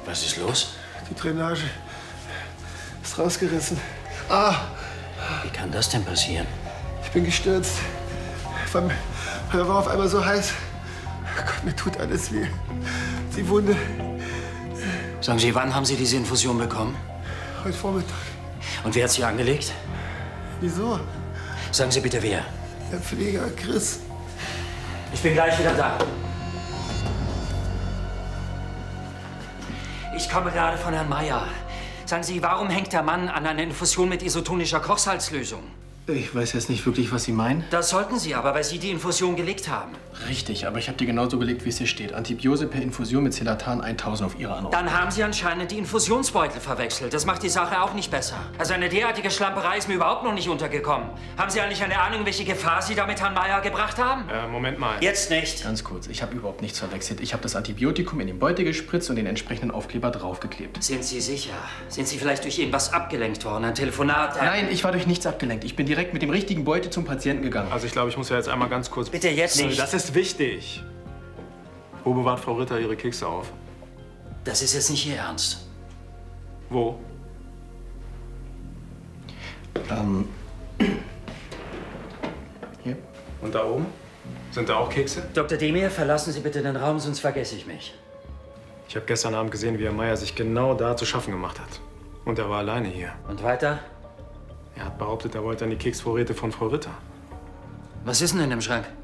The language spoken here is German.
Was ist los? Die Drainage ist rausgerissen. Ah! Wie kann das denn passieren? Ich bin gestürzt. Er war auf einmal so heiß. Gott, mir tut alles weh. Die Wunde. Sagen Sie, wann haben Sie diese Infusion bekommen? Heute Vormittag. Und wer hat sie angelegt? Wieso? Sagen Sie bitte, wer? Der Pfleger, Chris. Ich bin gleich wieder da. Ich komme gerade von Herrn Meier. Sagen Sie, warum hängt der Mann an einer Infusion mit isotonischer Kochsalzlösung? Ich weiß jetzt nicht wirklich, was Sie meinen. Das sollten Sie aber, weil Sie die Infusion gelegt haben. Richtig, aber ich habe die genauso gelegt, wie es hier steht. Antibiose per Infusion mit Celatan 1000 auf Ihre Anordnung. Dann haben Sie anscheinend die Infusionsbeutel verwechselt. Das macht die Sache auch nicht besser. Also eine derartige Schlamperei ist mir überhaupt noch nicht untergekommen. Haben Sie eigentlich eine Ahnung, welche Gefahr Sie damit Herrn Meier gebracht haben? Moment mal. Jetzt nicht. Ganz kurz, ich habe überhaupt nichts verwechselt. Ich habe das Antibiotikum in den Beutel gespritzt und den entsprechenden Aufkleber draufgeklebt. Sind Sie sicher? Sind Sie vielleicht durch irgendwas abgelenkt worden? Ein Telefonat? Nein, ich war durch nichts abgelenkt. Ich bin direkt mit dem richtigen Beutel zum Patienten gegangen. Also ich glaube, ich muss ja jetzt einmal ganz kurz... Bitte jetzt nicht. Das ist wichtig. Wo bewahrt Frau Ritter ihre Kekse auf? Das ist jetzt nicht Ihr Ernst. Wo? Hier. Und da oben? Sind da auch Kekse? Dr. Demir, verlassen Sie bitte den Raum, sonst vergesse ich mich. Ich habe gestern Abend gesehen, wie Herr Meier sich genau da zu schaffen gemacht hat. Und er war alleine hier. Und weiter? Er hat behauptet, er wollte an die Keksvorräte von Frau Ritter. Was ist denn in dem Schrank?